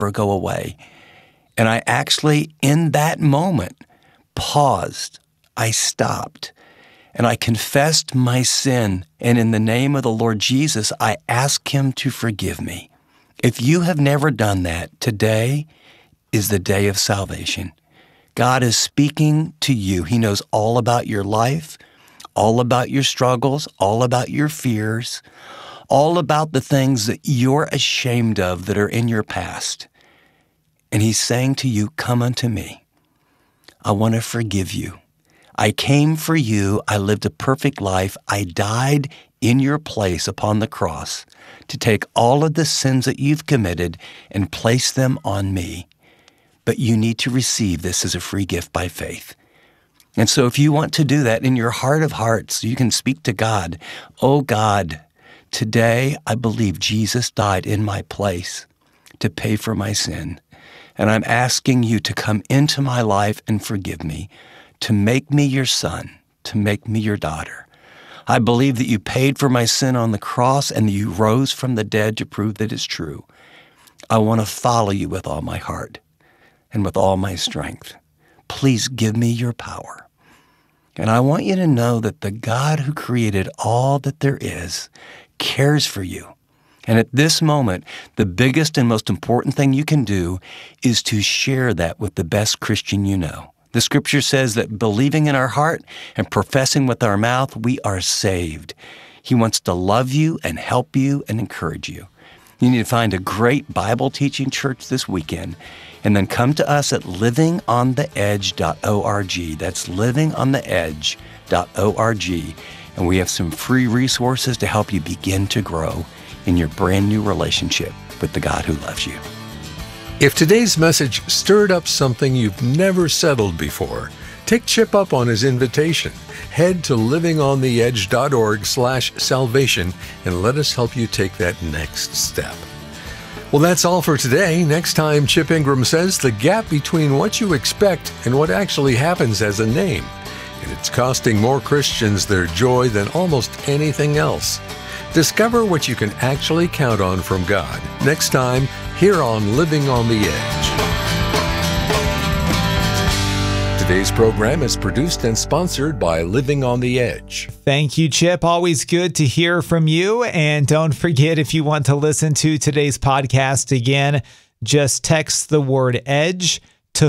never go away. And I actually, in that moment, paused. I stopped. And I confessed my sin. And in the name of the Lord Jesus, I asked him to forgive me. If you have never done that, today is the day of salvation. God is speaking to you. He knows all about your life, all about your struggles, all about your fears, all about the things that you're ashamed of that are in your past. And he's saying to you, come unto me. I want to forgive you. I came for you. I lived a perfect life. I died in your place upon the cross to take all of the sins that you've committed and place them on me. But you need to receive this as a free gift by faith. And so if you want to do that in your heart of hearts, you can speak to God. Oh God, today I believe Jesus died in my place to pay for my sin. And I'm asking you to come into my life and forgive me, to make me your son, to make me your daughter. I believe that you paid for my sin on the cross and that you rose from the dead to prove that it's true. I want to follow you with all my heart and with all my strength. Please give me your power. And I want you to know that the God who created all that there is cares for you. And at this moment, the biggest and most important thing you can do is to share that with the best Christian you know. The scripture says that believing in our heart and professing with our mouth, we are saved. He wants to love you and help you and encourage you. You need to find a great Bible teaching church this weekend and then come to us at livingontheedge.org. That's livingontheedge.org. And we have some free resources to help you begin to grow in your brand new relationship with the God who loves you. If today's message stirred up something you've never settled before, take Chip up on his invitation. Head to livingontheedge.org/salvation and let us help you take that next step. Well, that's all for today. Next time, Chip Ingram says the gap between what you expect and what actually happens has a name, and it's costing more Christians their joy than almost anything else. Discover what you can actually count on from God next time here on Living on the Edge. Today's program is produced and sponsored by Living on the Edge. Thank you, Chip. Always good to hear from you. And don't forget, if you want to listen to today's podcast again, just text the word EDGE to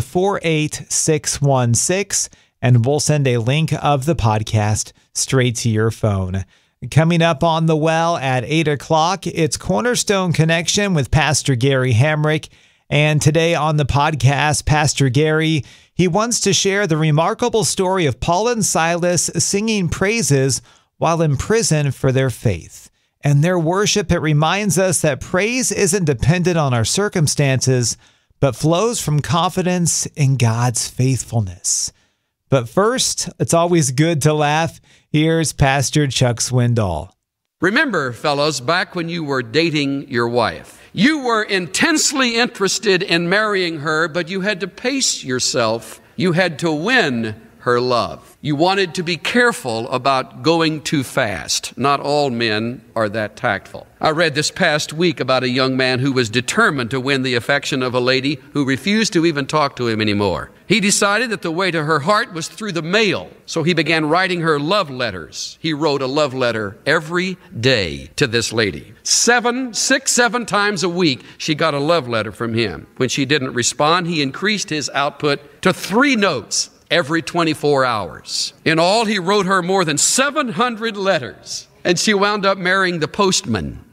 48616, and we'll send a link of the podcast straight to your phone. Coming up on The Well at 8 o'clock, it's Cornerstone Connection with Pastor Gary Hamrick. And today on the podcast, Pastor Gary, he wants to share the remarkable story of Paul and Silas singing praises while in prison for their faith. And their worship, it reminds us that praise isn't dependent on our circumstances, but flows from confidence in God's faithfulness. But first, it's always good to laugh. Here's Pastor Chuck Swindoll. Remember, fellows, back when you were dating your wife, you were intensely interested in marrying her, but you had to pace yourself. You had to win her love. You wanted to be careful about going too fast. Not all men are that tactful. I read this past week about a young man who was determined to win the affection of a lady who refused to even talk to him anymore. He decided that the way to her heart was through the mail, so he began writing her love letters. He wrote a love letter every day to this lady. 7 times a week, she got a love letter from him. When she didn't respond, he increased his output to 3 notes every 24 hours. In all, he wrote her more than 700 letters, and she wound up marrying the postman.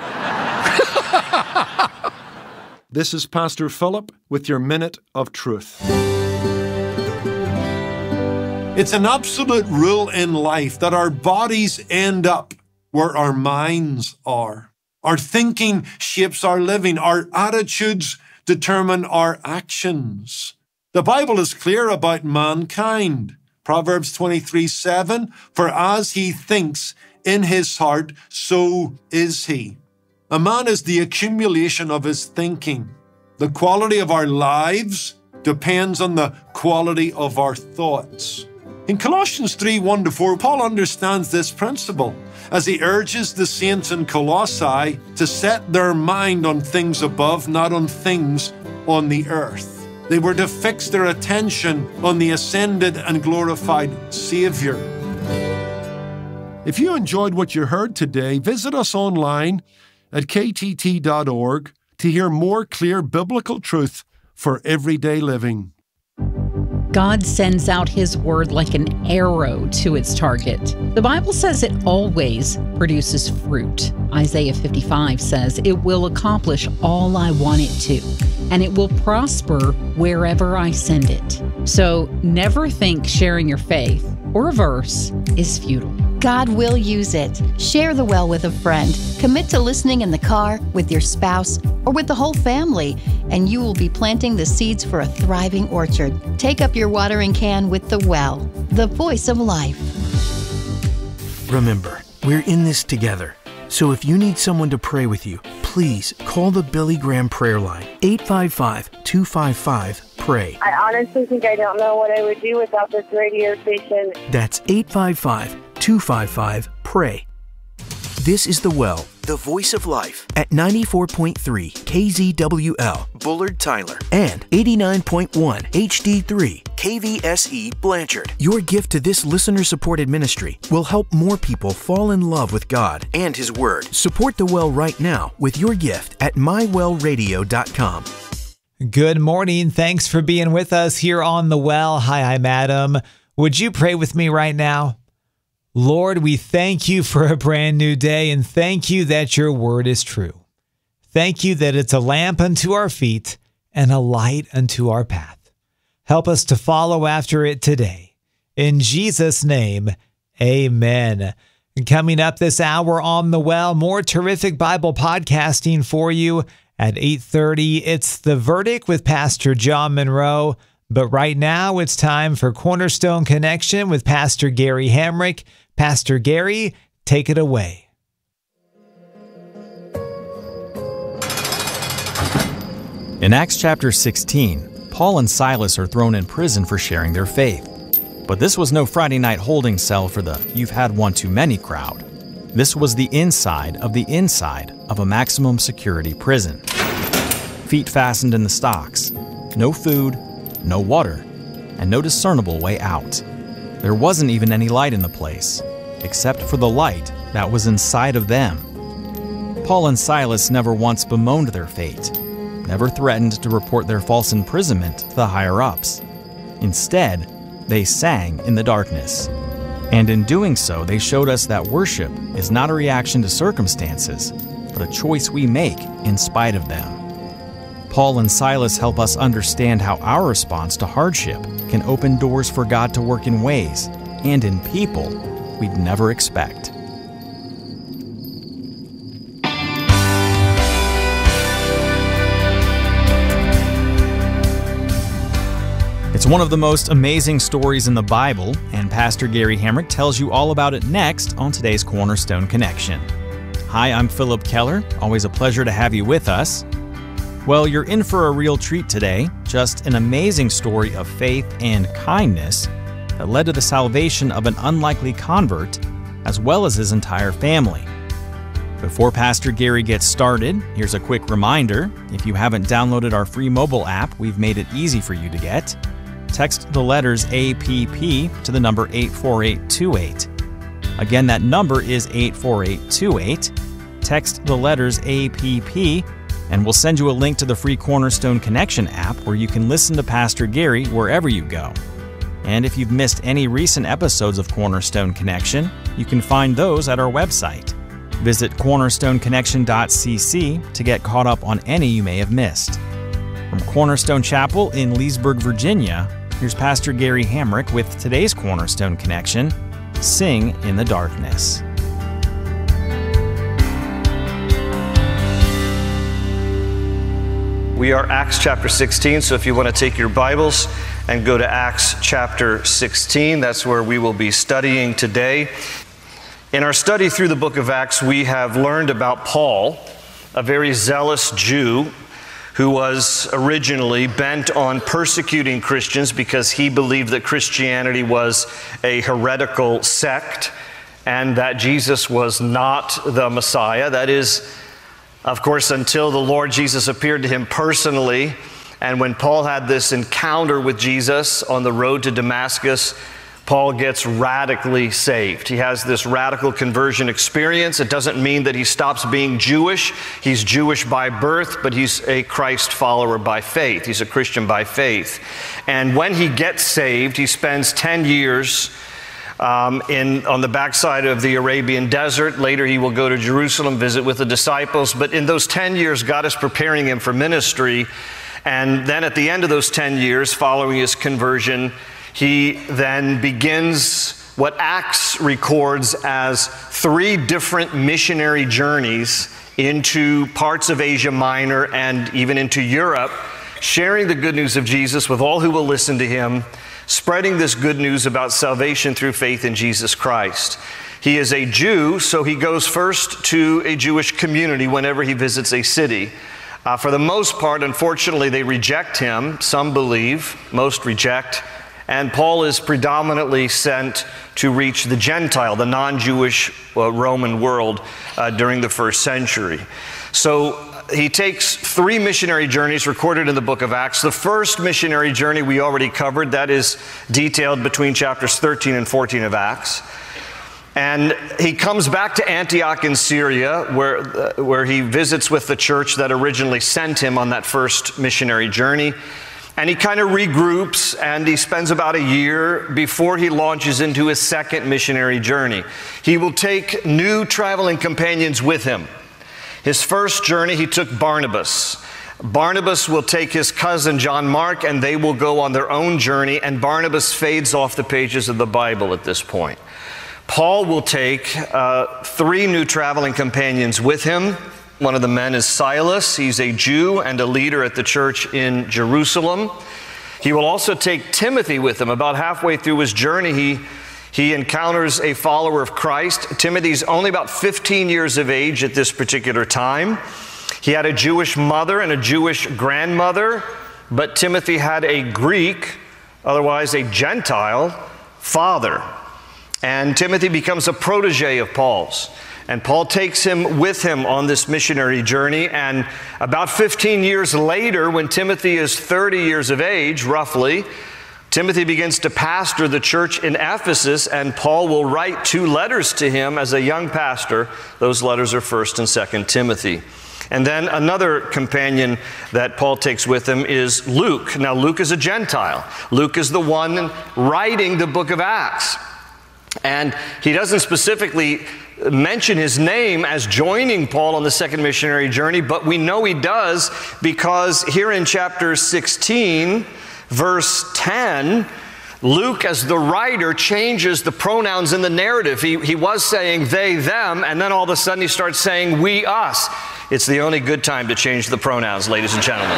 This is Pastor Philip with your Minute of Truth. It's an absolute rule in life that our bodies end up where our minds are. Our thinking shapes our living. Our attitudes determine our actions. The Bible is clear about mankind. Proverbs 23:7, for as he thinks in his heart, so is he. A man is the accumulation of his thinking. The quality of our lives depends on the quality of our thoughts. In Colossians 3:1-4, Paul understands this principle as he urges the saints in Colossae to set their mind on things above, not on things on the earth. They were to fix their attention on the ascended and glorified Savior. If you enjoyed what you heard today, visit us online at ktt.org to hear more clear biblical truth for everyday living. God sends out His word like an arrow to its target. The Bible says it always produces fruit. Isaiah 55 says it will accomplish all I want it to, and it will prosper wherever I send it. So never think sharing your faith or a verse is futile. God will use it. Share the well with a friend. Commit to listening in the car, with your spouse, or with the whole family, and you will be planting the seeds for a thriving orchard. Take up your watering can with the well, the voice of life. Remember, we're in this together. So if you need someone to pray with you, please call the Billy Graham prayer line, 855-255-PRAY. I honestly think I don't know what I would do without this radio station. That's 855-255-PRAY. This is The Well, the voice of life, at 94.3 KZWL, Bullard, Tyler, and 89.1 HD3 KVSE, Blanchard. Your gift to this listener-supported ministry will help more people fall in love with God and His Word. Support The Well right now with your gift at mywellradio.com. Good morning. Thanks for being with us here on The Well. Hi, I'm Adam. Would you pray with me right now? Lord, we thank you for a brand new day, and thank you that your word is true. Thank you that it's a lamp unto our feet and a light unto our path. Help us to follow after it today. In Jesus' name, amen. Coming up this hour on The Well, more terrific Bible podcasting for you. At 8:30, it's The Verdict with Pastor John Monroe. But right now, it's time for Cornerstone Connection with Pastor Gary Hamrick. Pastor Gary, take it away. In Acts chapter 16, Paul and Silas are thrown in prison for sharing their faith. But this was no Friday night holding cell for the "you've had one too many" crowd. This was the inside of a maximum security prison. Feet fastened in the stocks, no food, no water, and no discernible way out. There wasn't even any light in the place, except for the light that was inside of them. Paul and Silas never once bemoaned their fate, never threatened to report their false imprisonment to the higher-ups. Instead, they sang in the darkness. And in doing so, they showed us that worship is not a reaction to circumstances, but a choice we make in spite of them. Paul and Silas help us understand how our response to hardship can open doors for God to work in ways and in people we'd never expect. It's one of the most amazing stories in the Bible, and Pastor Gary Hamrick tells you all about it next on today's Cornerstone Connection. Hi, I'm Philip Keller. Always a pleasure to have you with us. Well, you're in for a real treat today. Just an amazing story of faith and kindness that led to the salvation of an unlikely convert, as well as his entire family. Before Pastor Gary gets started, here's a quick reminder. If you haven't downloaded our free mobile app, we've made it easy for you to get. Text the letters APP to the number 84828. Again, that number is 84828. Text the letters APP, and we'll send you a link to the free Cornerstone Connection app where you can listen to Pastor Gary wherever you go. And if you've missed any recent episodes of Cornerstone Connection, you can find those at our website. Visit cornerstoneconnection.cc to get caught up on any you may have missed. From Cornerstone Chapel in Leesburg, Virginia, here's Pastor Gary Hamrick with today's Cornerstone Connection, Sing in the Darkness. We are Acts chapter 16, so if you want to take your Bibles and go to Acts chapter 16, that's where we will be studying today. In our study through the book of Acts, we have learned about Paul, a very zealous Jew who was originally bent on persecuting Christians because he believed that Christianity was a heretical sect and that Jesus was not the Messiah. That is, of course, until the Lord Jesus appeared to him personally. And when Paul had this encounter with Jesus on the road to Damascus, Paul gets radically saved. He has this radical conversion experience. It doesn't mean that he stops being Jewish. He's Jewish by birth, but he's a Christ follower by faith. He's a Christian by faith. And when he gets saved, he spends 10 years on the backside of the Arabian desert. Later, he will go to Jerusalem, visit with the disciples. But in those 10 years, God is preparing him for ministry. And then at the end of those 10 years, following his conversion, he then begins what Acts records as 3 different missionary journeys into parts of Asia Minor and even into Europe, sharing the good news of Jesus with all who will listen to him, spreading this good news about salvation through faith in Jesus Christ. He is a Jew, so he goes first to a Jewish community whenever he visits a city. For the most part, unfortunately, they reject him. Some believe, most reject. And Paul is predominantly sent to reach the Gentile, the non-Jewish Roman world during the first century. So he takes 3 missionary journeys recorded in the book of Acts. The first missionary journey we already covered. That is detailed between chapters 13 and 14 of Acts. And he comes back to Antioch in Syria, where he visits with the church that originally sent him on that first missionary journey. And he kind of regroups, and he spends about a year before he launches into his second missionary journey. He will take new traveling companions with him. His first journey, he took Barnabas. Barnabas will take his cousin John Mark, and they will go on their own journey, and Barnabas fades off the pages of the Bible at this point. Paul will take 3 new traveling companions with him. One of the men is Silas. He's a Jew and a leader at the church in Jerusalem. He will also take Timothy with him. About halfway through his journey, he encounters a follower of Christ. Timothy's only about 15 years of age at this particular time. He had a Jewish mother and a Jewish grandmother, but Timothy had a Greek, otherwise a Gentile, father. And Timothy becomes a protege of Paul's. And Paul takes him with him on this missionary journey. And about 15 years later, when Timothy is 30 years of age, roughly, Timothy begins to pastor the church in Ephesus, and Paul will write 2 letters to him as a young pastor. Those letters are 1st and 2nd Timothy. And then another companion that Paul takes with him is Luke. Now, Luke is a Gentile. Luke is the one writing the book of Acts. And he doesn't specifically mention his name as joining Paul on the second missionary journey, but we know he does because here in chapter 16, verse 10, Luke, as the writer, changes the pronouns in the narrative. He was saying they, them, and then all of a sudden he starts saying we, us. It's the only good time to change the pronouns, ladies and gentlemen.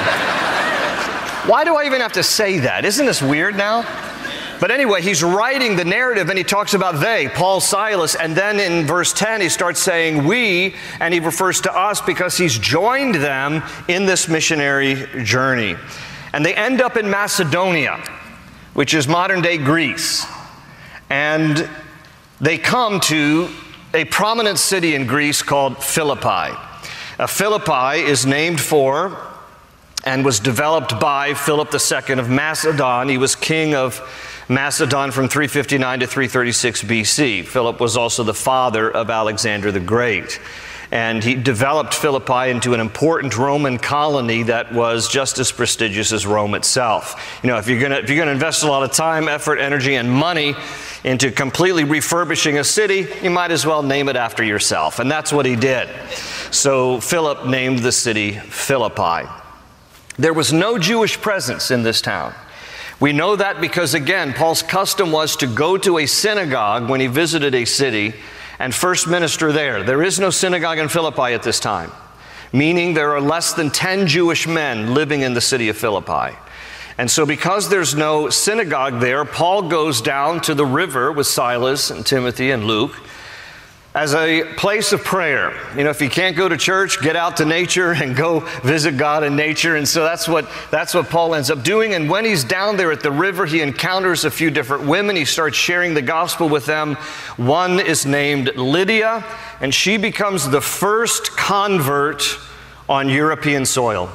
Why do I even have to say that? Isn't this weird now? But anyway, he's writing the narrative and he talks about they, Paul, Silas, and then in verse 10 he starts saying we, and he refers to us because he's joined them in this missionary journey. And they end up in Macedonia, which is modern-day Greece. And they come to a prominent city in Greece called Philippi. Philippi is named for and was developed by Philip II of Macedon. He was king of Macedon from 359 to 336 BC. Philip was also the father of Alexander the Great. And he developed Philippi into an important Roman colony that was just as prestigious as Rome itself. You know, if you're gonna invest a lot of time, effort, energy, and money into completely refurbishing a city, you might as well name it after yourself. And that's what he did. So Philip named the city Philippi. There was no Jewish presence in this town. We know that because, again, Paul's custom was to go to a synagogue when he visited a city and first minister there. There is no synagogue in Philippi at this time, meaning there are less than 10 Jewish men living in the city of Philippi. And so because there's no synagogue there, Paul goes down to the river with Silas and Timothy and Luke, as a place of prayer. You know, if you can't go to church, get out to nature and go visit God in nature. And so that's what Paul ends up doing. And when he's down there at the river, he encounters a few different women. He starts sharing the gospel with them. One is named Lydia, and she becomes the first convert on European soil.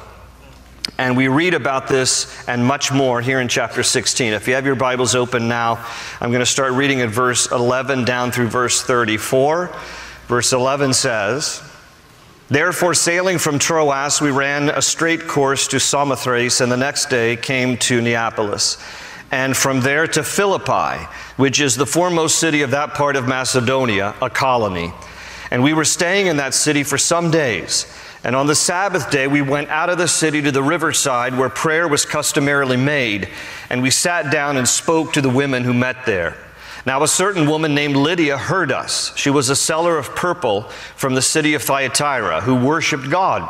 And we read about this and much more here in chapter 16. If you have your Bibles open now, I'm going to start reading at verse 11 down through verse 34. Verse 11 says, "Therefore, sailing from Troas, we ran a straight course to Samothrace, and the next day came to Neapolis, and from there to Philippi, which is the foremost city of that part of Macedonia, a colony. And we were staying in that city for some days. And on the Sabbath day, we went out of the city to the riverside where prayer was customarily made, and we sat down and spoke to the women who met there. Now a certain woman named Lydia heard us. She was a seller of purple from the city of Thyatira, who worshiped God.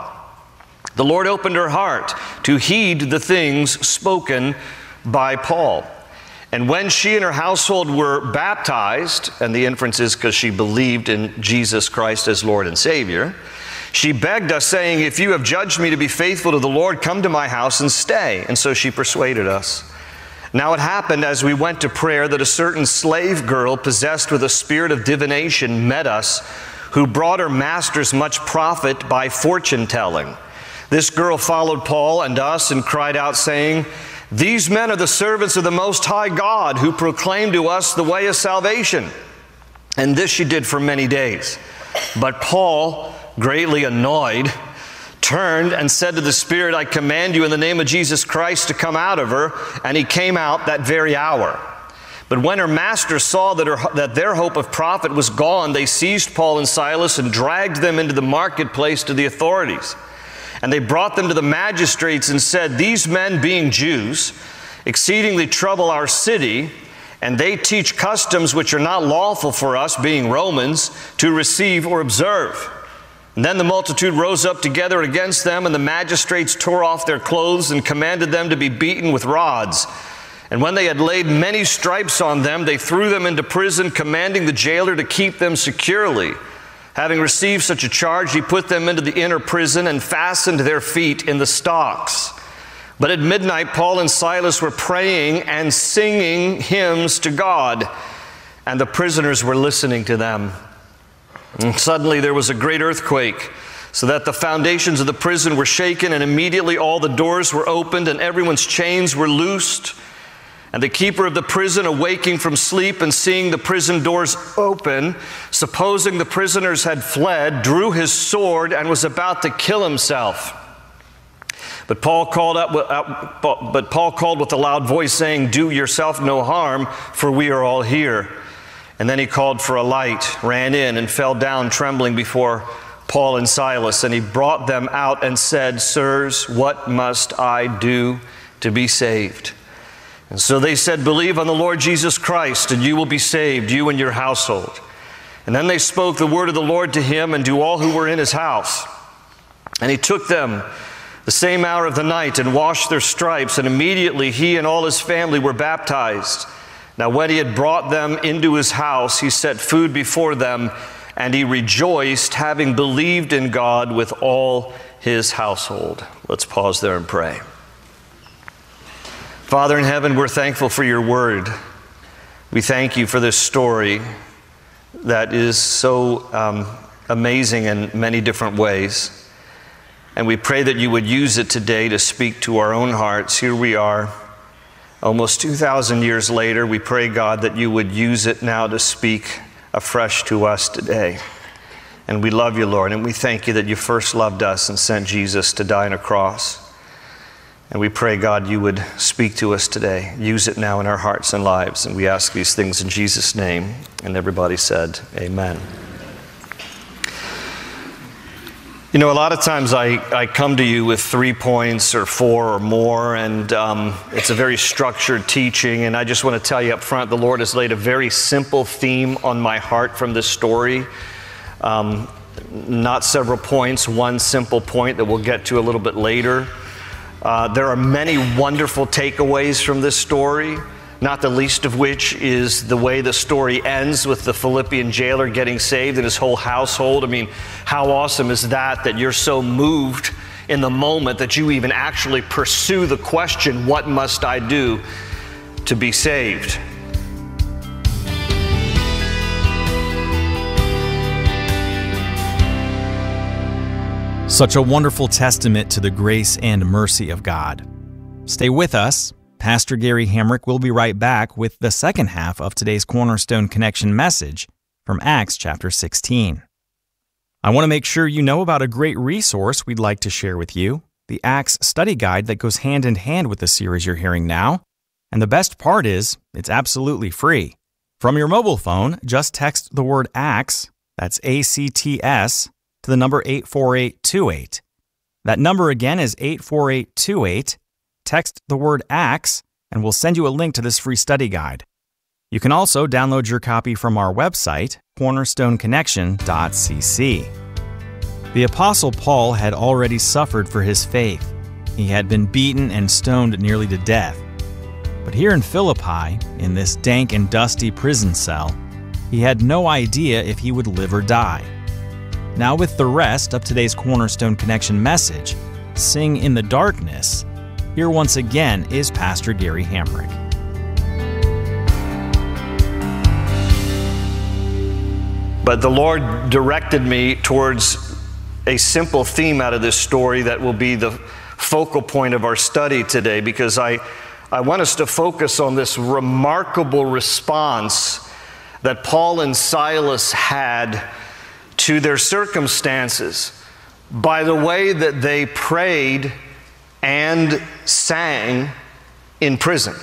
The Lord opened her heart to heed the things spoken by Paul. And when she and her household were baptized," and the inference is because she believed in Jesus Christ as Lord and Savior, "she begged us, saying, 'If you have judged me to be faithful to the Lord, come to my house and stay.' And so she persuaded us. Now it happened as we went to prayer that a certain slave girl possessed with a spirit of divination met us, who brought her masters much profit by fortune telling. This girl followed Paul and us and cried out, saying, 'These men are the servants of the Most High God, who proclaim to us the way of salvation.' And this she did for many days. But Paul, greatly annoyed, turned and said to the spirit, 'I command you in the name of Jesus Christ to come out of her.' And he came out that very hour. But when her masters saw that their hope of profit was gone, they seized Paul and Silas and dragged them into the marketplace to the authorities. And they brought them to the magistrates and said, 'These men, being Jews, exceedingly trouble our city, and they teach customs which are not lawful for us, being Romans, to receive or observe.' And then the multitude rose up together against them, and the magistrates tore off their clothes and commanded them to be beaten with rods. And when they had laid many stripes on them, they threw them into prison, commanding the jailer to keep them securely. Having received such a charge, he put them into the inner prison and fastened their feet in the stocks. But at midnight, Paul and Silas were praying and singing hymns to God, and the prisoners were listening to them. And suddenly there was a great earthquake, so that the foundations of the prison were shaken, and immediately all the doors were opened, and everyone's chains were loosed. And the keeper of the prison, awaking from sleep and seeing the prison doors open, supposing the prisoners had fled, drew his sword and was about to kill himself. But Paul called with a loud voice, saying, 'Do yourself no harm, for we are all here.' And then he called for a light, ran in, and fell down trembling before Paul and Silas. And he brought them out and said, 'Sirs, what must I do to be saved?' And so they said, 'Believe on the Lord Jesus Christ, and you will be saved, you and your household.' And then they spoke the word of the Lord to him and to all who were in his house. And he took them the same hour of the night and washed their stripes, and immediately he and all his family were baptized. Now when he had brought them into his house, he set food before them, and he rejoiced, having believed in God with all his household." Let's pause there and pray. Father in heaven, we're thankful for your word. We thank you for this story that is so amazing in many different ways. And we pray that you would use it today to speak to our own hearts. Here we are, almost 2,000 years later. We pray, God, that you would use it now to speak afresh to us today. And we love you, Lord, and we thank you that you first loved us and sent Jesus to die on a cross. And we pray, God, you would speak to us today. Use it now in our hearts and lives. And we ask these things in Jesus' name. And everybody said, amen. You know, a lot of times I come to you with 3 points or 4 or more, and it's a very structured teaching. And I just want to tell you up front, the Lord has laid a very simple theme on my heart from this story. Not several points, one simple point that we'll get to a little bit later. There are many wonderful takeaways from this story, not the least of which is the way the story ends with the Philippian jailer getting saved and his whole household. I mean, how awesome is that, that you're so moved in the moment that you even actually pursue the question, what must I do to be saved? Such a wonderful testament to the grace and mercy of God. Stay with us. Pastor Gary Hamrick will be right back with the second half of today's Cornerstone Connection message from Acts chapter 16. I want to make sure you know about a great resource we'd like to share with you, the Acts study guide that goes hand in hand with the series you're hearing now. And the best part is, it's absolutely free. From your mobile phone, just text the word Acts, that's ACTS, to the number 84828. That number again is 84828. Text the word Acts, and we'll send you a link to this free study guide. You can also download your copy from our website, cornerstoneconnection.cc. The Apostle Paul had already suffered for his faith. He had been beaten and stoned nearly to death. But here in Philippi, in this dank and dusty prison cell, he had no idea if he would live or die. Now with the rest of today's Cornerstone Connection message, Sing in the Darkness, here once again is Pastor Gary Hamrick. But the Lord directed me towards a simple theme out of this story that will be the focal point of our study today, because I want us to focus on this remarkable response that Paul and Silas had to their circumstances by the way that they prayed and sang in prison.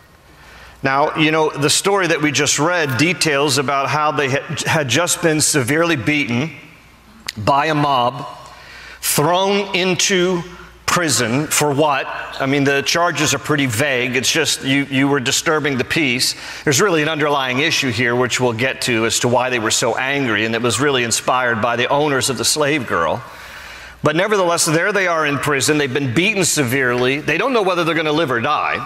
Now, you know, the story that we just read details about how they had just been severely beaten by a mob, thrown into prison for what? I mean, the charges are pretty vague. It's just you were disturbing the peace. There's really an underlying issue here, which we'll get to, as to why they were so angry, and it was really inspired by the owners of the slave girl. But nevertheless, there they are in prison. They've been beaten severely. They don't know whether they're going to live or die.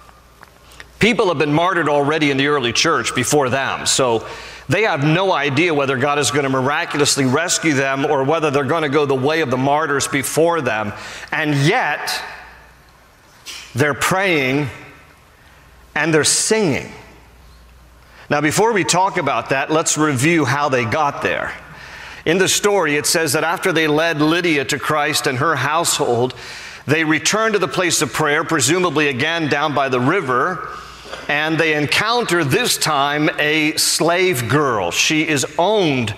People have been martyred already in the early church before them, so they have no idea whether God is going to miraculously rescue them or whether they're going to go the way of the martyrs before them. And yet, they're praying and they're singing. Now, before we talk about that, let's review how they got there. In the story, it says that after they led Lydia to Christ and her household, they returned to the place of prayer, presumably again down by the river, and they encounter this time a slave girl. She is owned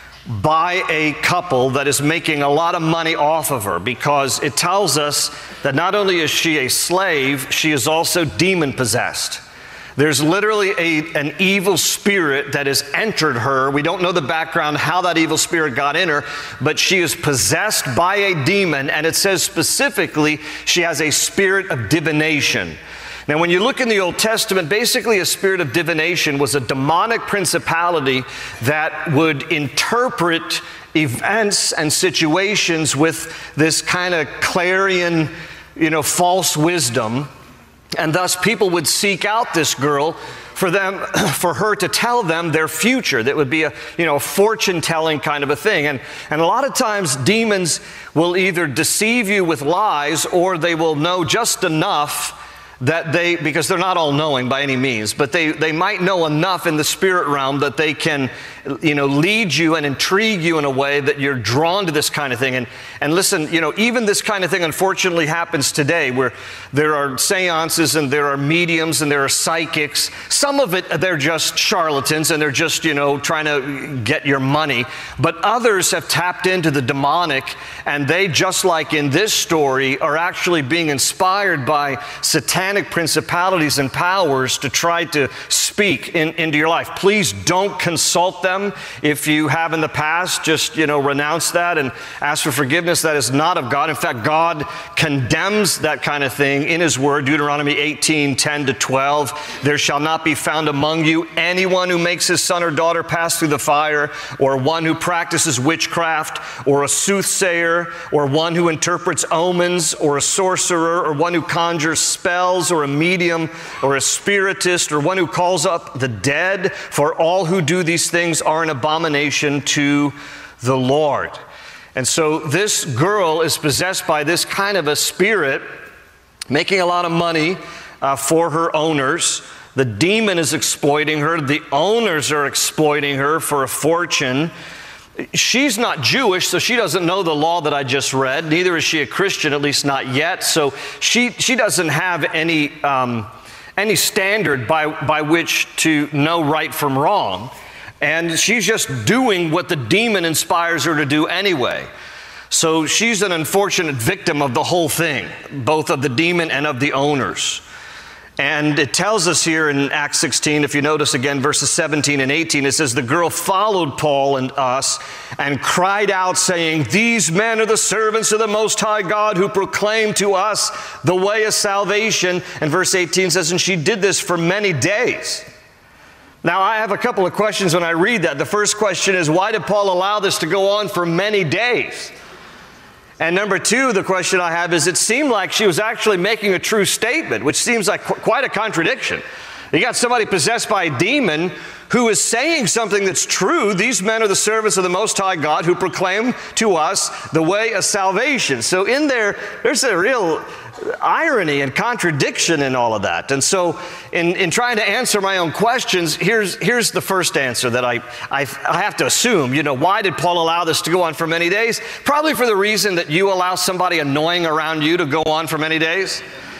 by a couple that is making a lot of money off of her, because it tells us that not only is she a slave, she is also demon-possessed. There's literally an evil spirit that has entered her. We don't know the background, how that evil spirit got in her, but she is possessed by a demon, and it says specifically she has a spirit of divination. Now, when you look in the Old Testament, basically a spirit of divination was a demonic principality that would interpret events and situations with this kind of clarion, false wisdom. And thus people would seek out this girl for her to tell them their future. That would be a fortune-telling kind of a thing. And a lot of times demons will either deceive you with lies, or they will know just enough that because they're not all knowing by any means, but they might know enough in the spirit realm that they can lead you and intrigue you in a way that you're drawn to this kind of thing. And listen, even this kind of thing unfortunately happens today, where there are seances and there are mediums and there are psychics. Some of it, they're just charlatans and they're just, trying to get your money. But others have tapped into the demonic, and they, just like in this story, are actually being inspired by satanic principalities and powers to try to speak into your life. Please don't consult them. If you have in the past, just, renounce that and ask for forgiveness. That is not of God. In fact, God condemns that kind of thing in His Word. Deuteronomy 18:10-12. There shall not be found among you anyone who makes his son or daughter pass through the fire, or one who practices witchcraft, or a soothsayer, or one who interprets omens, or a sorcerer, or one who conjures spells, smells, or a medium, or a spiritist, or one who calls up the dead, for all who do these things are an abomination to the Lord. And so this girl is possessed by this kind of a spirit, making a lot of money for her owners. The demon is exploiting her. The owners are exploiting her for a fortune. She's not Jewish, so she doesn't know the law that I just read. Neither is she a Christian, at least not yet. So she doesn't have any standard by which to know right from wrong. And she's just doing what the demon inspires her to do anyway. So she's an unfortunate victim of the whole thing, both of the demon and of the owners. And it tells us here in Acts 16, if you notice again, verses 17 and 18, it says, the girl followed Paul and us and cried out, saying, these men are the servants of the Most High God who proclaim to us the way of salvation. And verse 18 says, and she did this for many days. Now, I have a couple of questions when I read that. The first question is, why did Paul allow this to go on for many days? And number two, the question I have is, it seemed like she was actually making a true statement, which seems like quite a contradiction. You got somebody possessed by a demon who is saying something that's true. These men are the servants of the Most High God who proclaim to us the way of salvation. So in there's a real irony and contradiction in all of that. And so in trying to answer my own questions, here's the first answer that I have to assume. Why did Paul allow this to go on for many days? Probably for the reason that you allow somebody annoying around you to go on for many days,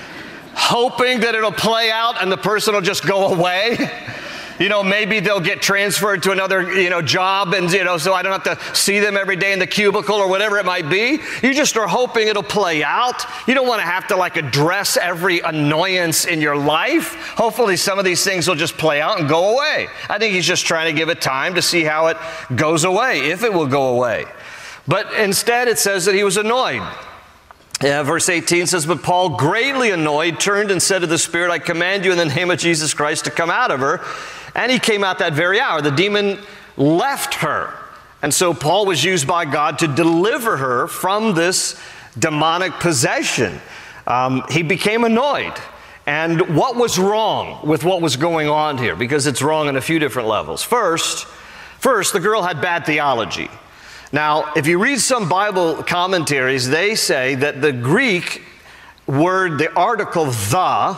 hoping that it'll play out and the person will just go away. Maybe they'll get transferred to another, job, and, so I don't have to see them every day in the cubicle or whatever it might be. You just are hoping it'll play out. You don't want to have to address every annoyance in your life. Hopefully some of these things will just play out and go away. I think he's just trying to give it time to see how it goes away, if it will go away. But instead it says that he was annoyed. Verse 18 says, but Paul, greatly annoyed, turned and said to the spirit, I command you in the name of Jesus Christ to come out of her. And he came out that very hour. The demon left her. And so Paul was used by God to deliver her from this demonic possession. He became annoyed. And what was wrong with what was going on here? Because it's wrong on a few different levels. First, the girl had bad theology. Now, if you read some Bible commentaries, they say that the Greek word, the article the,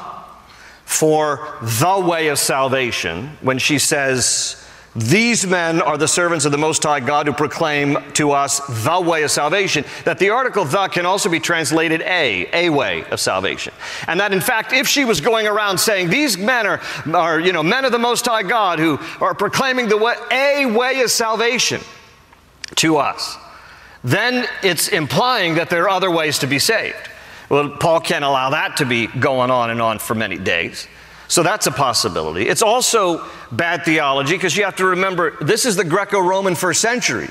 for the way of salvation, when she says, these men are the servants of the Most High God who proclaim to us the way of salvation, that the article the can also be translated a way of salvation. And that in fact, if she was going around saying, these men are men of the Most High God who are proclaiming the way, a way of salvation to us, then it's implying that there are other ways to be saved. Well, Paul can't allow that to be going on and on for many days. So that's a possibility. It's also bad theology because you have to remember, this is the Greco-Roman first century.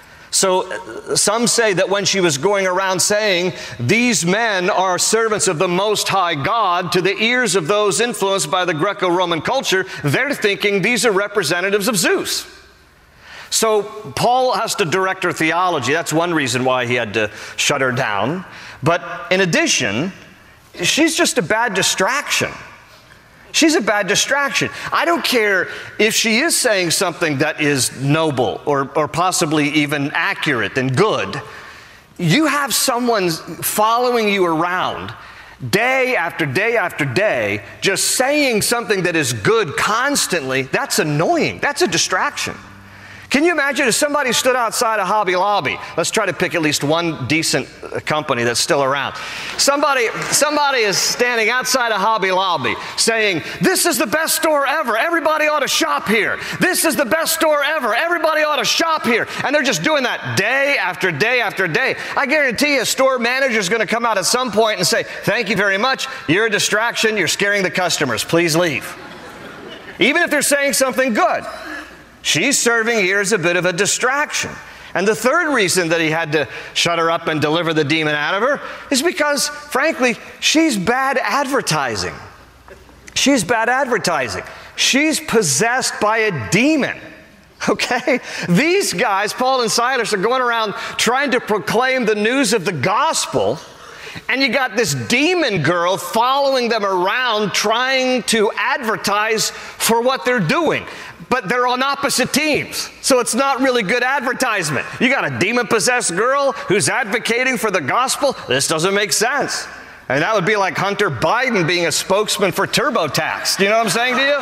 So some say that when she was going around saying, these men are servants of the Most High God, to the ears of those influenced by the Greco-Roman culture, they're thinking these are representatives of Zeus. So Paul has to direct her theology. That's one reason why he had to shut her down. But in addition, she's just a bad distraction. She's a bad distraction. I don't care if she is saying something that is noble or possibly even accurate and good. You have someone following you around day after day after day, just saying something that is good constantly. That's annoying. That's a distraction. Can you imagine if somebody stood outside a Hobby Lobby? Let's try to pick at least one decent company that's still around. Somebody is standing outside a Hobby Lobby saying, this is the best store ever. Everybody ought to shop here. This is the best store ever. Everybody ought to shop here. And they're just doing that day after day after day. I guarantee you a store manager is going to come out at some point and say, thank you very much. You're a distraction. You're scaring the customers. Please leave. Even if they're saying something good. She's serving here as a bit of a distraction. And the third reason that he had to shut her up and deliver the demon out of her is because, frankly, she's bad advertising. She's bad advertising. She's possessed by a demon. Okay? These guys, Paul and Silas, are going around trying to proclaim the news of the gospel, and you got this demon girl following them around trying to advertise for what they're doing. But they're on opposite teams, so it's not really good advertisement. You got a demon-possessed girl who's advocating for the gospel. This doesn't make sense. And that would be like Hunter Biden being a spokesman for TurboTax. Do you know what I'm saying to you?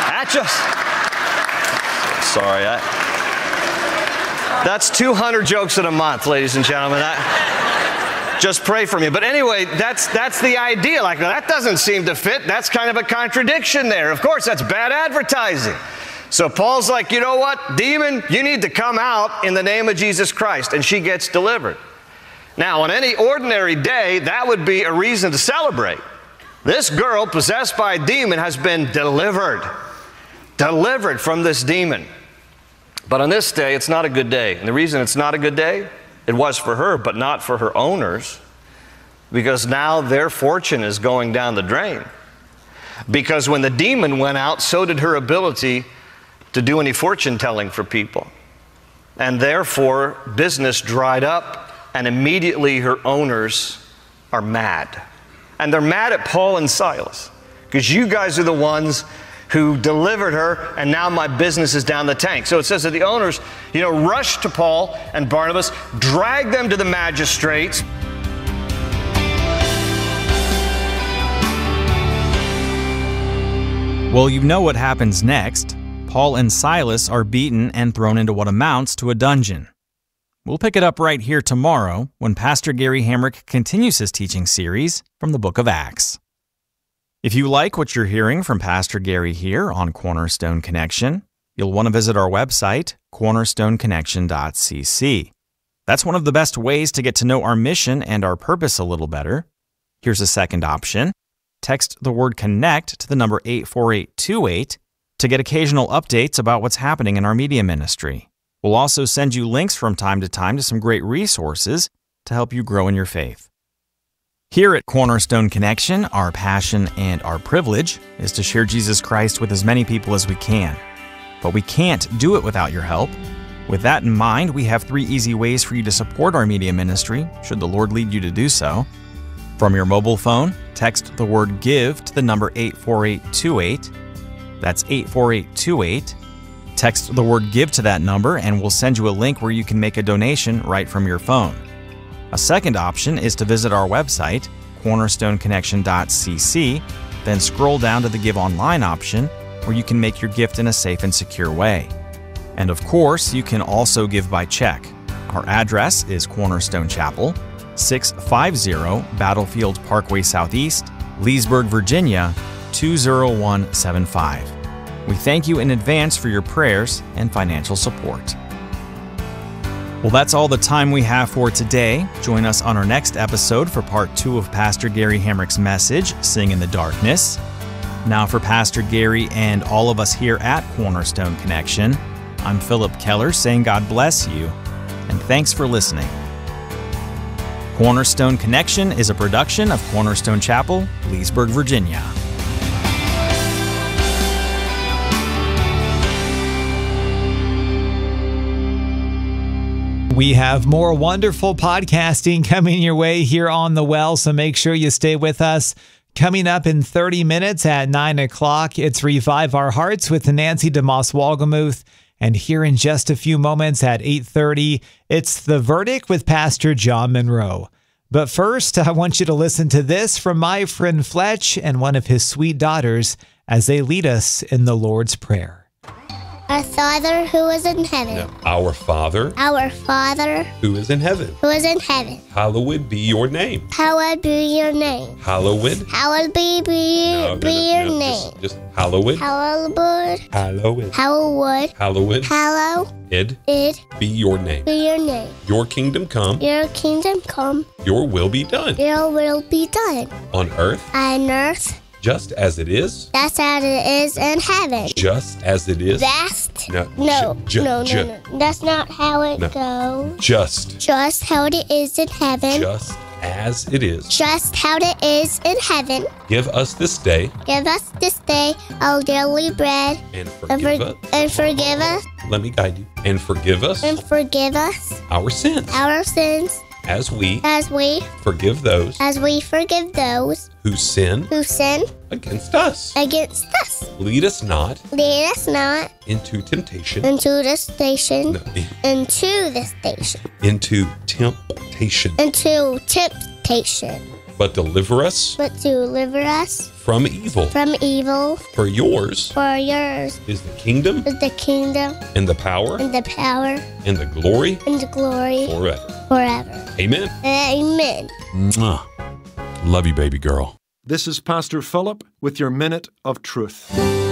Sorry. That's 200 jokes in a month, ladies and gentlemen. Just pray for me. But anyway, that's the idea. Like, that doesn't seem to fit. That's kind of a contradiction there. Of course, that's bad advertising. So Paul's like, you know what, demon, you need to come out in the name of Jesus Christ. And she gets delivered. Now, on any ordinary day, that would be a reason to celebrate. This girl, possessed by a demon, has been delivered from this demon. But on this day, it's not a good day. And the reason it's not a good day, it was for her, but not for her owners, because now their fortune is going down the drain. Because when the demon went out, so did her ability to do any fortune telling for people. And therefore, business dried up, and immediately her owners are mad. And they're mad at Paul and Silas, because you guys are the ones who delivered her, and now my business is down the tank. So it says that the owners, rushed to Paul and Barnabas, dragged them to the magistrates. Well, you know what happens next. Paul and Silas are beaten and thrown into what amounts to a dungeon. We'll pick it up right here tomorrow when Pastor Gary Hamrick continues his teaching series from the book of Acts. If you like what you're hearing from Pastor Gary here on Cornerstone Connection, you'll want to visit our website, cornerstoneconnection.cc. That's one of the best ways to get to know our mission and our purpose a little better. Here's a second option. Text the word CONNECT to the number 84828 to get occasional updates about what's happening in our media ministry. We'll also send you links from time to time to some great resources to help you grow in your faith. Here at Cornerstone Connection, our passion and our privilege is to share Jesus Christ with as many people as we can. But we can't do it without your help. With that in mind, we have 3 easy ways for you to support our media ministry, should the Lord lead you to do so. From your mobile phone, text the word GIVE to the number 84828. That's 84828. Text the word GIVE to that number and we'll send you a link where you can make a donation right from your phone. A second option is to visit our website, cornerstoneconnection.cc, then scroll down to the Give Online option where you can make your gift in a safe and secure way. And of course, you can also give by check. Our address is Cornerstone Chapel, 650 Battlefield Parkway Southeast, Leesburg, Virginia, 20175. We thank you in advance for your prayers and financial support. Well, that's all the time we have for today. Join us on our next episode for part 2 of Pastor Gary Hamrick's message, Sing in the Darkness. Now for Pastor Gary and all of us here at Cornerstone Connection, I'm Philip Keller saying God bless you, and thanks for listening. Cornerstone Connection is a production of Cornerstone Chapel, Leesburg, Virginia. We have more wonderful podcasting coming your way here on The Well, so make sure you stay with us. Coming up in 30 minutes at 9 o'clock, it's Revive Our Hearts with Nancy DeMoss-Wolgemuth. And here in just a few moments at 8:30, it's The Verdict with Pastor John Monroe. But first, I want you to listen to this from my friend Fletch and one of his sweet daughters as they lead us in the Lord's Prayer. Our Father who is in heaven. No, our Father. Our Father who is in heaven. Who is in heaven. Hallowed be your name. Hallowed be your name. Hallowed. Hallowed be your name. Just hallowed. Hallowed. Hallowed. Hallowed. Hallowed. Hallowed. Be your name. Be your name. Your kingdom come. Your kingdom come. Your will be done. Your will be done. On earth. On earth. Just as it is. Just as it is in heaven. Just as it is. No. That's not how it goes. Just how it is in heaven. Just as it is. Just how it is in heaven. Give us this day. Give us this day our daily bread. And forgive us. And forgive us. Let me guide you. And forgive us. And forgive us. Our sins. Our sins. as we forgive those who sin against us. Lead us not into temptation. Into temptation. But deliver us from evil. For yours is the kingdom and the power and the glory forever. Amen. Mwah. Love you, baby girl. This is Pastor Philip with your Minute of Truth.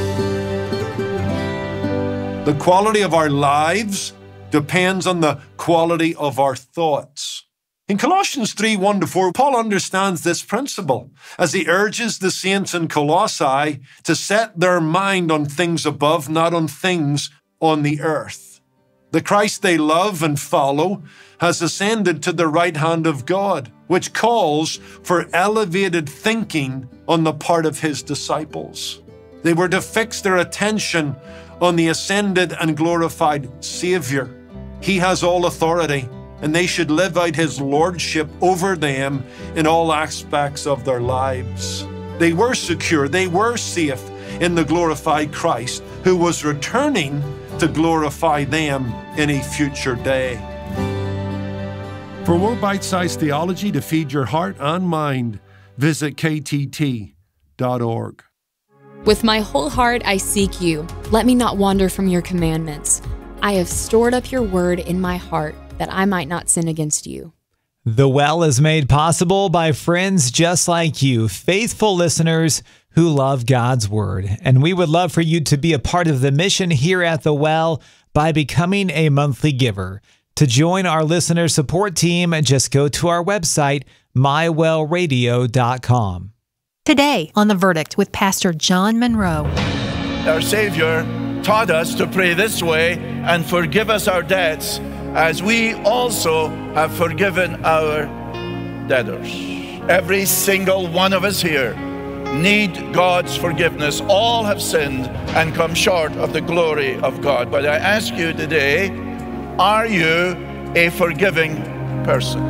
The quality of our lives depends on the quality of our thoughts. In Colossians 3:1-4, Paul understands this principle as he urges the saints in Colossae to set their mind on things above, not on things on the earth. The Christ they love and follow has ascended to the right hand of God, which calls for elevated thinking on the part of his disciples. They were to fix their attention on the ascended and glorified Savior. He has all authority, and they should live out his lordship over them in all aspects of their lives. They were secure, they were safe in the glorified Christ, who was returning to glorify them in a future day. For more bite-sized theology to feed your heart and mind, visit ktt.org. With my whole heart I seek you. Let me not wander from your commandments. I have stored up your word in my heart, that I might not sin against you. The Well is made possible by friends just like you, faithful listeners who love God's Word. And we would love for you to be a part of the mission here at The Well by becoming a monthly giver. To join our listener support team, just go to our website, mywellradio.com. Today on The Verdict with Pastor John Monroe. Our Savior taught us to pray this way: and forgive us our debts, as we also have forgiven our debtors. Every single one of us here need God's forgiveness. All have sinned and come short of the glory of God. But I ask you today, are you a forgiving person?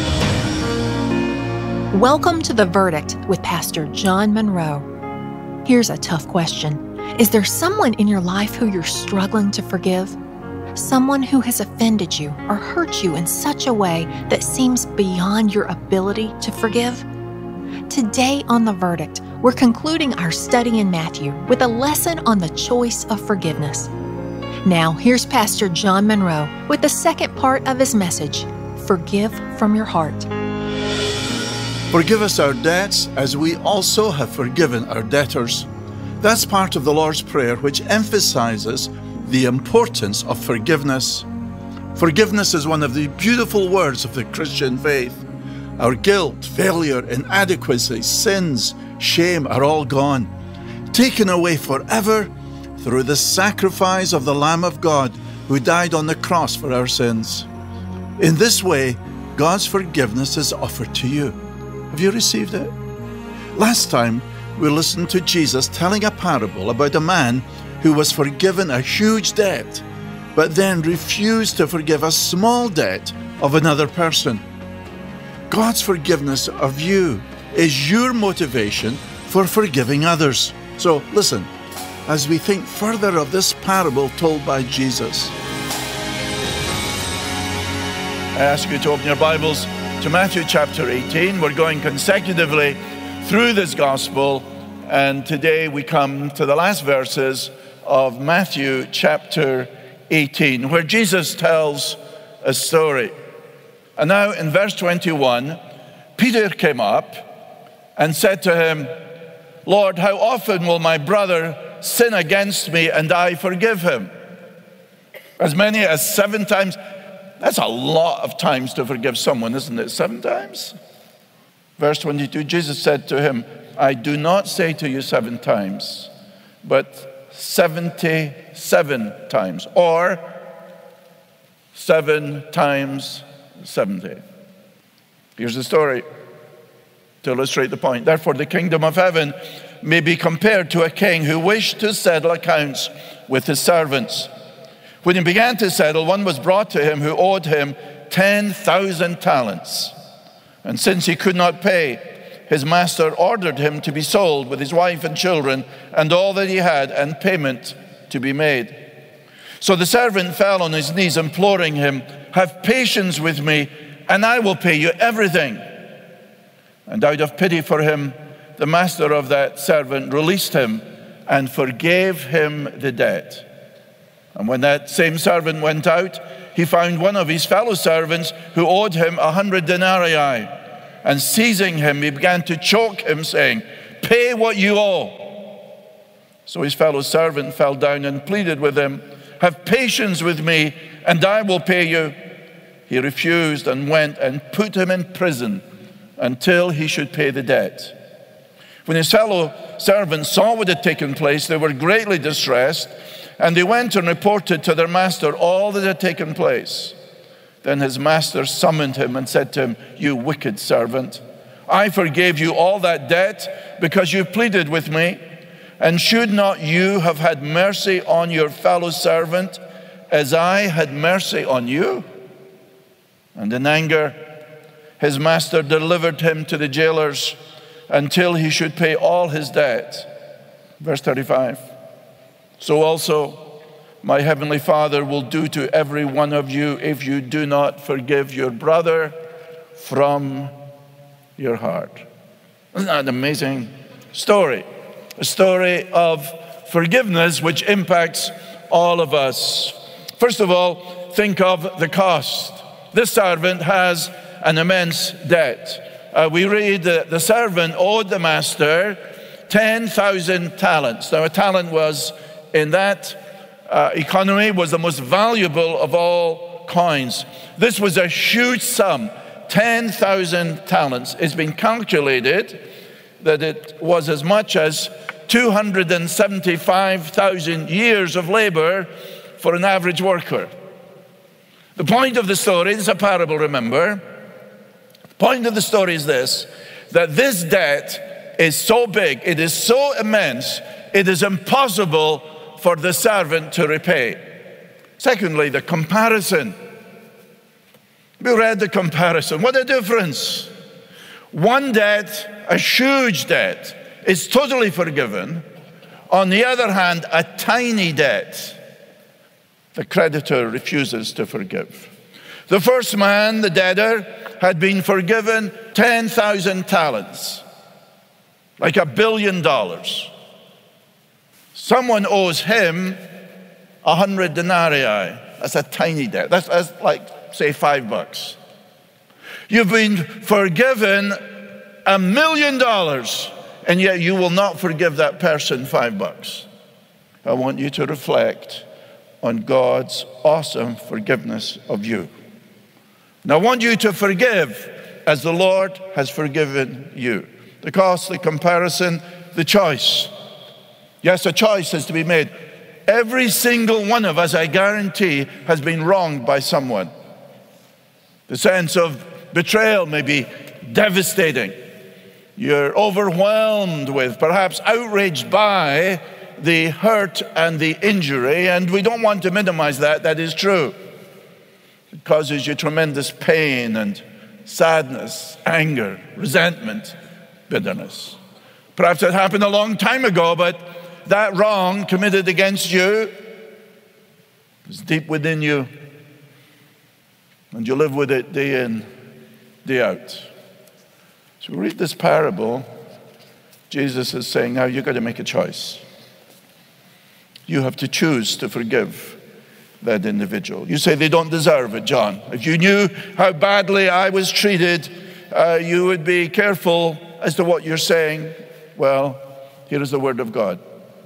Welcome to The Verdict with Pastor John Monroe. Here's a tough question. Is there someone in your life who you're struggling to forgive? Someone who has offended you or hurt you in such a way that seems beyond your ability to forgive? Today on The Verdict, we're concluding our study in Matthew with a lesson on the choice of forgiveness. Now, here's Pastor John Monroe with the second part of his message, Forgive from Your Heart. Forgive us our debts as we also have forgiven our debtors. That's part of the Lord's Prayer, which emphasizes the importance of forgiveness. Forgiveness is one of the beautiful words of the Christian faith. Our guilt, failure, inadequacy, sins, shame are all gone, taken away forever through the sacrifice of the Lamb of God who died on the cross for our sins. In this way, God's forgiveness is offered to you. Have you received it? Last time, we listened to Jesus telling a parable about a man who was forgiven a huge debt, but then refused to forgive a small debt of another person. God's forgiveness of you is your motivation for forgiving others. So listen, as we think further of this parable told by Jesus. I ask you to open your Bibles to Matthew chapter 18. We're going consecutively through this gospel, and today we come to the last verses of Matthew chapter 18, where Jesus tells a story. And now in verse 21, Peter came up and said to him, Lord, how often will my brother sin against me and I forgive him? As many as 7 times. That's a lot of times to forgive someone, isn't it? 7 times? Verse 22, Jesus said to him, I do not say to you 7 times, but 77 times, or 7 times 70. Here's the story to illustrate the point. Therefore, the kingdom of heaven may be compared to a king who wished to settle accounts with his servants. When he began to settle, one was brought to him who owed him 10,000 talents. And since he could not pay, his master ordered him to be sold with his wife and children and all that he had, and payment to be made. So the servant fell on his knees, imploring him, "Have patience with me, and I will pay you everything." And out of pity for him, the master of that servant released him and forgave him the debt. And when that same servant went out, he found one of his fellow servants who owed him 100 denarii. And seizing him, he began to choke him, saying, "Pay what you owe." So his fellow servant fell down and pleaded with him, "Have patience with me, and I will pay you." He refused and went and put him in prison until he should pay the debt. When his fellow servants saw what had taken place, they were greatly distressed, and they went and reported to their master all that had taken place. Then his master summoned him and said to him, "You wicked servant, I forgave you all that debt because you pleaded with me. And should not you have had mercy on your fellow servant as I had mercy on you?" And in anger, his master delivered him to the jailers until he should pay all his debt. Verse 35. So also my heavenly Father will do to every one of you if you do not forgive your brother from your heart. Isn't that an amazing story? A story of forgiveness which impacts all of us. First of all, think of the cost. This servant has an immense debt. We read that the servant owed the master 10,000 talents. Now, a talent was, in that economy, was the most valuable of all coins. This was a huge sum. 10,000 talents. It's been calculated that it was as much as 275,000 years of labor for an average worker. The point of the story, it's a parable, remember. The point of the story is this, that this debt is so big, it is so immense, it is impossible for the servant to repay. Secondly, the comparison. We read the comparison. What a difference. One debt, a huge debt, is totally forgiven. On the other hand, a tiny debt, the creditor refuses to forgive. The first man, the debtor, had been forgiven 10,000 talents, like $1 billion. Someone owes him 100 denarii. That's a tiny debt. That's like, say, $5. You've been forgiven $1 million, and yet you will not forgive that person $5. I want you to reflect on God's awesome forgiveness of you. And I want you to forgive as the Lord has forgiven you. The cost, the comparison, the choice. Yes, a choice has to be made. Every single one of us, I guarantee, has been wronged by someone. The sense of betrayal may be devastating. You're overwhelmed with, perhaps outraged by, the hurt and the injury, and we don't want to minimize that. That is true. It causes you tremendous pain and sadness, anger, resentment, bitterness. Perhaps it happened a long time ago, but that wrong committed against you is deep within you, and you live with it day in, day out. So we read this parable. Jesus is saying, now you've got to make a choice. You have to choose to forgive that individual. You say they don't deserve it, John. If you knew how badly I was treated, you would be careful as to what you're saying. Well, here is the word of God.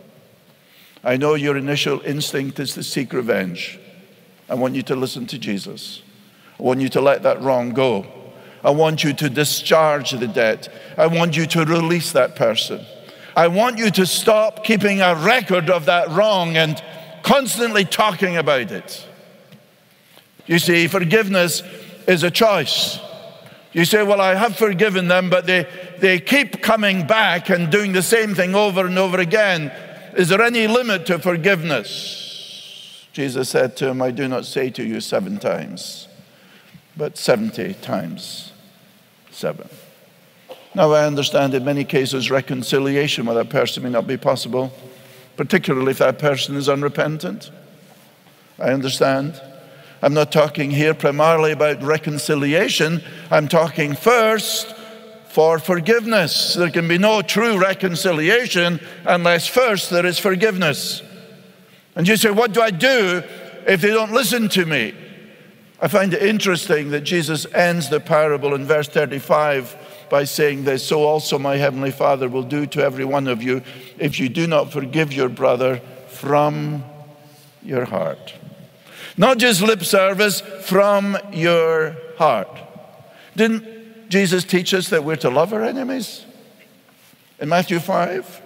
I know your initial instinct is to seek revenge. I want you to listen to Jesus. I want you to let that wrong go. I want you to discharge the debt. I want you to release that person. I want you to stop keeping a record of that wrong and constantly talking about it. You see, forgiveness is a choice. You say, well, I have forgiven them, but they keep coming back and doing the same thing over and over again. Is there any limit to forgiveness? Jesus said to him, I do not say to you 7 times, but 70 times 7. Now, I understand in many cases reconciliation with that person may not be possible, particularly if that person is unrepentant. I understand. I'm not talking here primarily about reconciliation. I'm talking first for forgiveness. There can be no true reconciliation unless first there is forgiveness. And you say, what do I do if they don't listen to me? I find it interesting that Jesus ends the parable in verse 35 by saying this, so also my heavenly Father will do to every one of you if you do not forgive your brother from your heart. Not just lip service, from your heart. Didn't Jesus teach us that we're to love our enemies? In Matthew 5.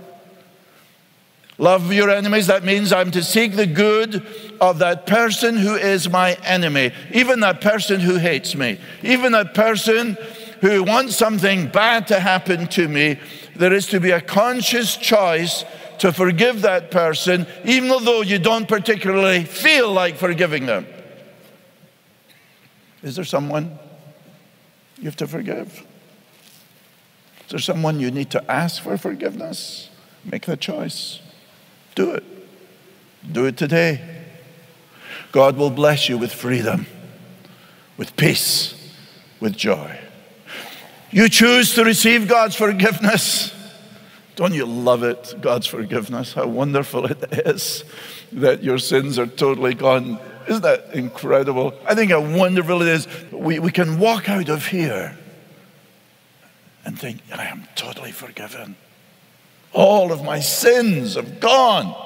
Love your enemies, that means I'm to seek the good of that person who is my enemy. Even that person who hates me. Even that person who wants something bad to happen to me. There is to be a conscious choice to forgive that person, even though you don't particularly feel like forgiving them. Is there someone you have to forgive? Is there someone you need to ask for forgiveness? Make the choice. Do it. Do it today. God will bless you with freedom, with peace, with joy. You choose to receive God's forgiveness. Don't you love it, God's forgiveness? How wonderful it is that your sins are totally gone. Isn't that incredible? I think how wonderful it is. We can walk out of here and think, I am totally forgiven. All of my sins have gone.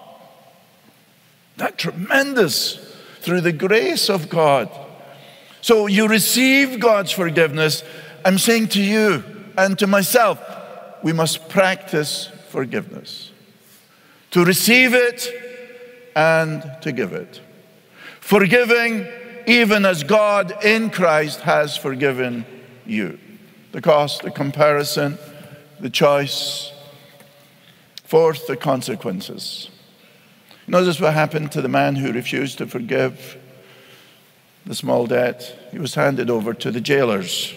That's tremendous through the grace of God. So you receive God's forgiveness. I'm saying to you and to myself, we must practice forgiveness. To receive it and to give it. Forgiving even as God in Christ has forgiven you. The cost, the comparison, the choice. Fourth, the consequences. Notice what happened to the man who refused to forgive the small debt. He was handed over to the jailers.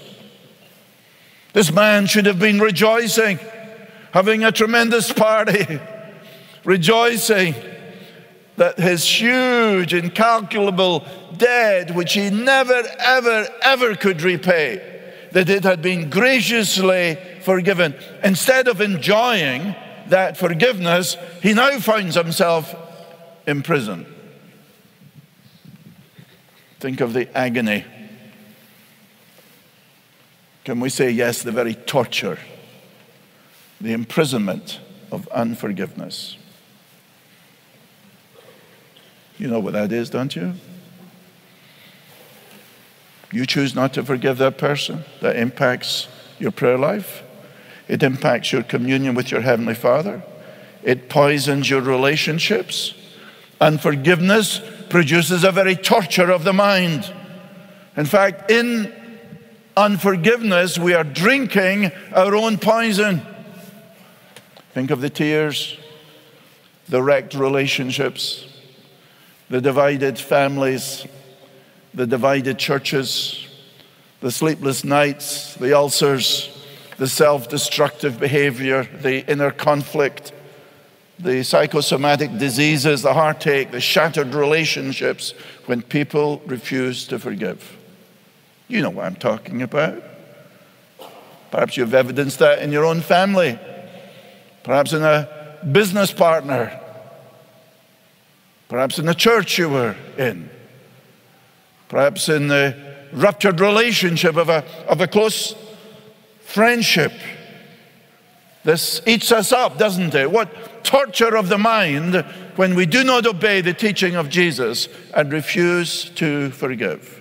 This man should have been rejoicing, having a tremendous party, rejoicing that his huge, incalculable debt, which he never, ever, ever could repay, that it had been graciously forgiven. Instead of enjoying that forgiveness, he now finds himself in prison. Think of the agony. Can we say, yes, the very torture, the imprisonment of unforgiveness? You know what that is, don't you? You choose not to forgive that person. That impacts your prayer life. It impacts your communion with your Heavenly Father. It poisons your relationships. Unforgiveness produces a very torture of the mind. In fact, in unforgiveness, we are drinking our own poison. Think of the tears, the wrecked relationships, the divided families, the divided churches, the sleepless nights, the ulcers, the self-destructive behavior, the inner conflict, the psychosomatic diseases, the heartache, the shattered relationships when people refuse to forgive. You know what I'm talking about. Perhaps you've evidenced that in your own family. Perhaps in a business partner. Perhaps in the church you were in. Perhaps in the ruptured relationship of a close friendship. This eats us up, doesn't it? What torture of the mind when we do not obey the teaching of Jesus and refuse to forgive.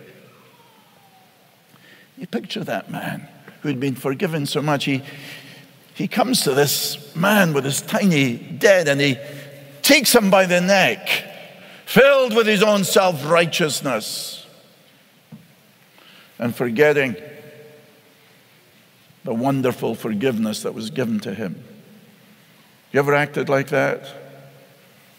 You picture that man who had been forgiven so much. He comes to this man with his tiny debt and he takes him by the neck, filled with his own self-righteousness and forgetting the wonderful forgiveness that was given to him. You ever acted like that?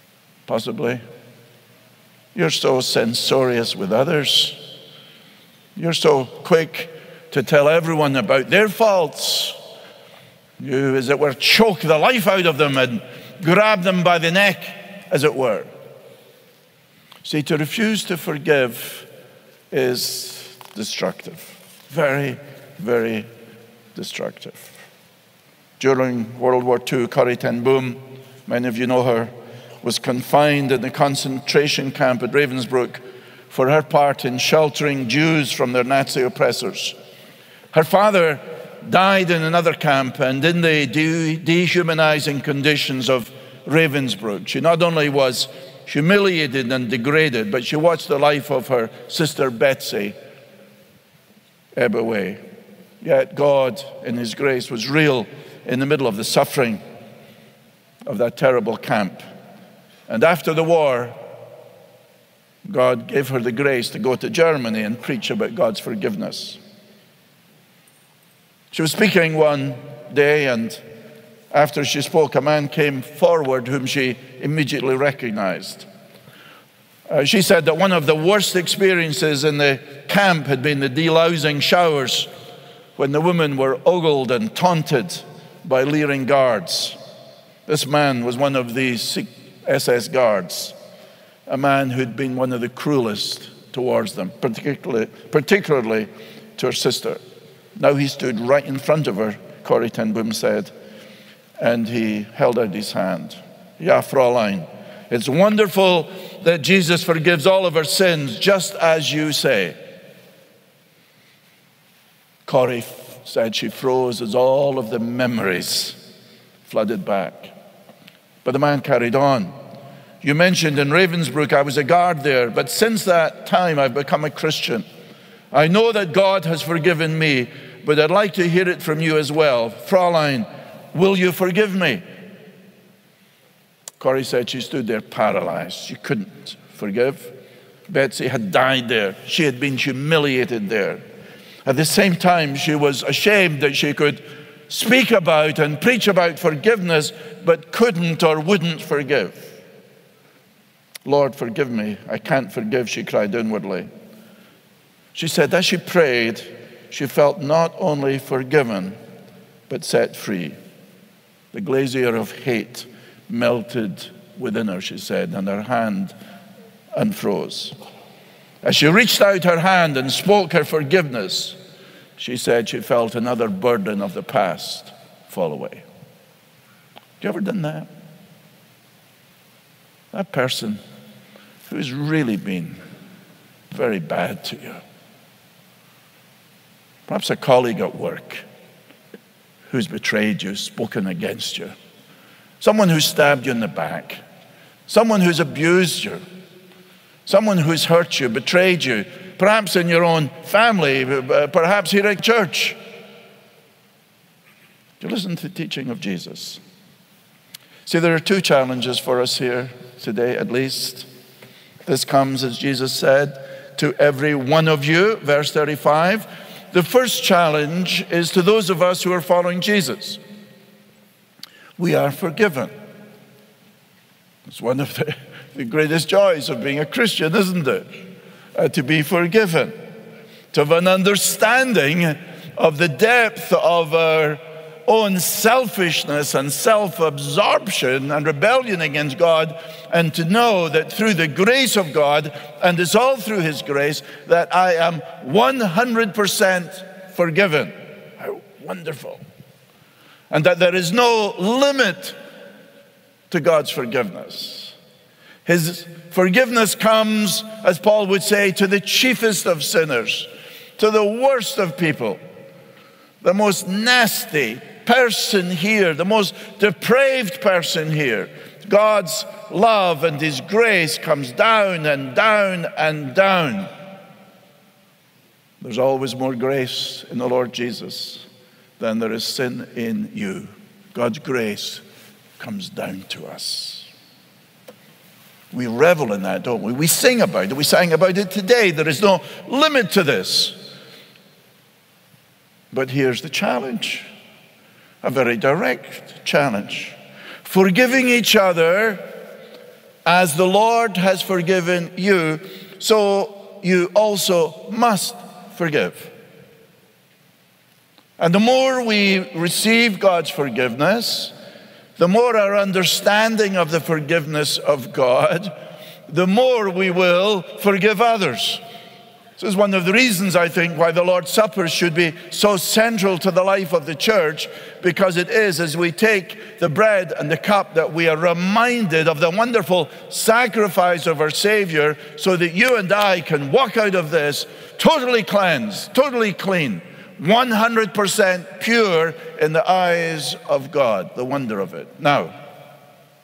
Possibly. You're so censorious with others. You're so quick to tell everyone about their faults. You, as it were, choke the life out of them and grab them by the neck, as it were. See, to refuse to forgive is destructive. Very, very destructive. During World War II, Corrie ten Boom, many of you know her, was confined in the concentration camp at Ravensbrück for her part in sheltering Jews from their Nazi oppressors. Her father died in another camp, and in the dehumanizing conditions of Ravensbrück, she not only was humiliated and degraded, but she watched the life of her sister Betsy ebb away. Yet God, in His grace, was real in the middle of the suffering of that terrible camp. And after the war, God gave her the grace to go to Germany and preach about God's forgiveness. She was speaking one day, and after she spoke, a man came forward whom she immediately recognized. She said that one of the worst experiences in the camp had been the delousing showers, when the women were ogled and taunted by leering guards. This man was one of these SS guards, a man who'd been one of the cruelest towards them, particularly to her sister. Now he stood right in front of her, Corrie ten Boom said, and he held out his hand. Ja, Fräulein, it's wonderful that Jesus forgives all of our sins, just as you say. Corrie said she froze as all of the memories flooded back. But the man carried on. You mentioned in Ravensbrück, I was a guard there, but since that time I've become a Christian. I know that God has forgiven me, but I'd like to hear it from you as well. Fräulein, will you forgive me? Corrie said she stood there paralyzed. She couldn't forgive. Betsy had died there. She had been humiliated there. At the same time, she was ashamed that she could speak about and preach about forgiveness, but couldn't or wouldn't forgive. Lord, forgive me. I can't forgive, she cried inwardly. She said as she prayed, she felt not only forgiven, but set free. The glazier of hate melted within her, she said, and her hand unfroze. As she reached out her hand and spoke her forgiveness, she said she felt another burden of the past fall away. Have you ever done that? That person who's really been very bad to you. Perhaps a colleague at work who's betrayed you, spoken against you. Someone who stabbed you in the back. Someone who's abused you. Someone who's hurt you, betrayed you. Perhaps in your own family, perhaps here at church. You listen to the teaching of Jesus. See, there are two challenges for us here today, at least. This comes, as Jesus said, to every one of you, verse 35. The first challenge is to those of us who are following Jesus. We are forgiven. It's one of the greatest joys of being a Christian, isn't it? To be forgiven. To have an understanding of the depth of our own selfishness and self-absorption and rebellion against God, and to know that through the grace of God, and it's all through His grace, that I am 100% forgiven. How wonderful. And that there is no limit to God's forgiveness. His forgiveness comes, as Paul would say, to the chiefest of sinners, to the worst of people, the most nasty person here, the most depraved person here. God's love and His grace comes down and down and down. There's always more grace in the Lord Jesus than there is sin in you. God's grace comes down to us. We revel in that, don't we? We sing about it. We sang about it today. There is no limit to this. But here's the challenge, a very direct challenge. Forgiving each other as the Lord has forgiven you, so you also must forgive. And the more we receive God's forgiveness, the more our understanding of the forgiveness of God, the more we will forgive others. This is one of the reasons, I think, why the Lord's Supper should be so central to the life of the church, because it is as we take the bread and the cup that we are reminded of the wonderful sacrifice of our Savior, so that you and I can walk out of this totally cleansed, totally clean, 100% pure in the eyes of God. The wonder of it. Now,